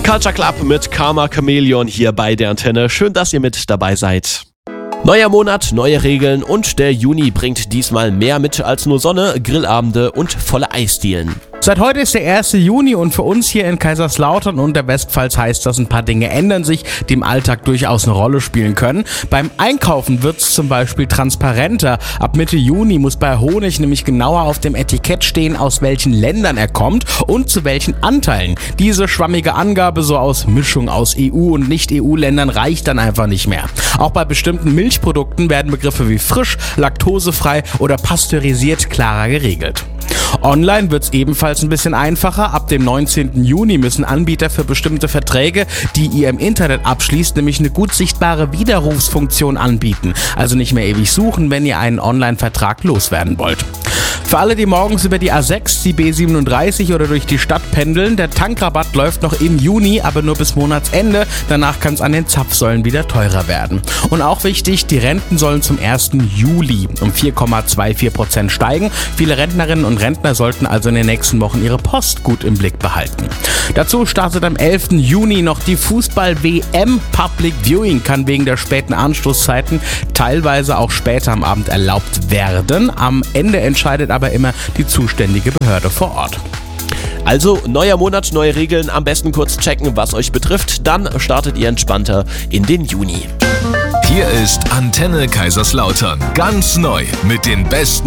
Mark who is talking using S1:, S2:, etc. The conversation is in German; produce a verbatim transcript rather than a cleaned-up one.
S1: Culture Club mit Karma Chameleon hier bei der Antenne. Schön, dass ihr mit dabei seid. Neuer Monat, neue Regeln und der Juni bringt diesmal mehr mit als nur Sonne, Grillabende und volle Eisdielen.
S2: Seit heute ist der erste Juni und für uns hier in Kaiserslautern und der Westpfalz heißt das, ein paar Dinge ändern sich, die im Alltag durchaus eine Rolle spielen können. Beim Einkaufen wird es zum Beispiel transparenter. Ab Mitte Juni muss bei Honig nämlich genauer auf dem Etikett stehen, aus welchen Ländern er kommt und zu welchen Anteilen. Diese schwammige Angabe so aus Mischung aus E U- und Nicht-E U-Ländern reicht dann einfach nicht mehr. Auch bei bestimmten Milchprodukten werden Begriffe wie frisch, laktosefrei oder pasteurisiert klarer geregelt. Online wird es ebenfalls ein bisschen einfacher. Ab dem neunzehnten Juni müssen Anbieter für bestimmte Verträge, die ihr im Internet abschließt, nämlich eine gut sichtbare Widerrufsfunktion anbieten. Also nicht mehr ewig suchen, wenn ihr einen Online-Vertrag loswerden wollt. Für alle, die morgens über die A sechs, die B siebenunddreißig oder durch die Stadt pendeln, der Tankrabatt läuft noch im Juni, aber nur bis Monatsende. Danach kann es an den Zapfsäulen wieder teurer werden. Und auch wichtig, die Renten sollen zum ersten Juli um vier Komma vierundzwanzig Prozent steigen. Viele Rentnerinnen und Rentner sollten also in den nächsten Wochen ihre Post gut im Blick behalten. Dazu startet am elften Juni noch die Fußball-W M. Public Viewing kann wegen der späten Anstoßzeiten teilweise auch später am Abend erlaubt werden. Am Ende entscheidet aber immer die zuständige Behörde vor Ort.
S1: Also neuer Monat, neue Regeln, am besten kurz checken, was euch betrifft, dann startet ihr entspannter in den Juni.
S3: Hier ist Antenne Kaiserslautern, ganz neu mit den besten